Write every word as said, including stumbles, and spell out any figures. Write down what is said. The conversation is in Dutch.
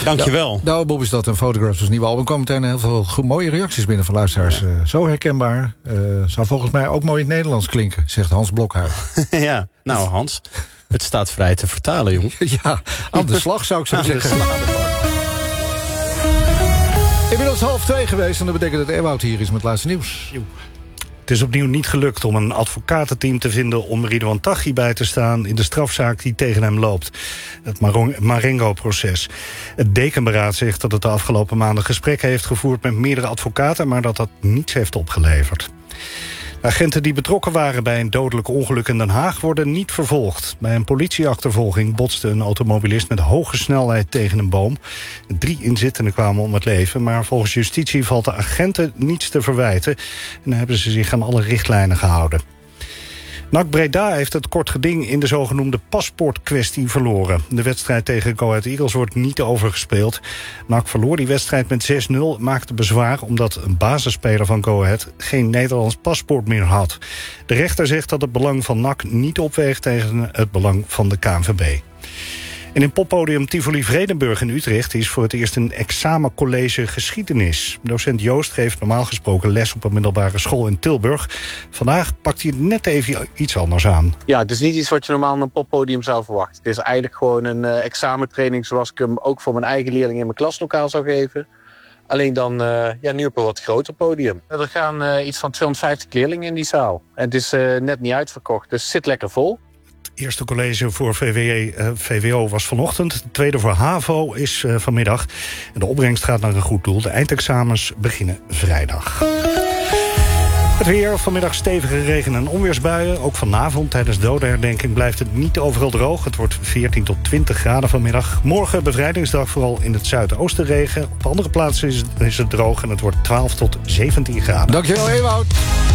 Dankjewel. Nou, Bob is dat een Photographs, dus nieuwe album. Er kwamen meteen heel veel goed, mooie reacties binnen van luisteraars. Ja. Uh, zo herkenbaar. Uh, zou volgens mij ook mooi in het Nederlands klinken, zegt Hans Blokhuis. Ja, nou Hans, het staat vrij te vertalen, jong. Ja, aan de slag zou ik zo zeggen. Inmiddels half twee geweest en dat betekent dat Ewout hier is met het laatste nieuws. Jo. Het is opnieuw niet gelukt om een advocatenteam te vinden om Ridwan Taghi bij te staan in de strafzaak die tegen hem loopt. Het Marengo-proces. Het dekenberaad zegt dat het de afgelopen maanden gesprekken heeft gevoerd met meerdere advocaten, maar dat dat niets heeft opgeleverd. De agenten die betrokken waren bij een dodelijk ongeluk in Den Haag worden niet vervolgd. Bij een politieachtervolging botste een automobilist met hoge snelheid tegen een boom. Drie inzittenden kwamen om het leven, maar volgens justitie valt de agenten niets te verwijten en hebben ze zich aan alle richtlijnen gehouden. N A C Breda heeft het kort geding in de zogenoemde paspoortkwestie verloren. De wedstrijd tegen Go Ahead Eagles wordt niet overgespeeld. N A C verloor die wedstrijd met zes nul, maakte bezwaar omdat een basisspeler van Go Ahead geen Nederlands paspoort meer had. De rechter zegt dat het belang van N A C niet opweegt tegen het belang van de K N V B. En in poppodium Tivoli Vredenburg in Utrecht is voor het eerst een examencollege geschiedenis. Docent Joost geeft normaal gesproken les op een middelbare school in Tilburg. Vandaag pakt hij het net even iets anders aan. Ja, het is niet iets wat je normaal in een poppodium zou verwachten. Het is eigenlijk gewoon een uh, examentraining zoals ik hem ook voor mijn eigen leerlingen in mijn klaslokaal zou geven. Alleen dan uh, ja, nu op een wat groter podium. Er gaan uh, iets van tweehonderdvijftig leerlingen in die zaal. En het is uh, net niet uitverkocht, dus het zit lekker vol. Het eerste college voor V W, uh, V W O was vanochtend. Het tweede voor HAVO is uh, vanmiddag. En de opbrengst gaat naar een goed doel. De eindexamens beginnen vrijdag. Het weer, vanmiddag stevige regen- en onweersbuien. Ook vanavond tijdens dodenherdenking blijft het niet overal droog. Het wordt veertien tot twintig graden vanmiddag. Morgen bevrijdingsdag vooral in het zuidoosten regen. Op andere plaatsen is het, is het droog en het wordt twaalf tot zeventien graden. Dankjewel, Ewout.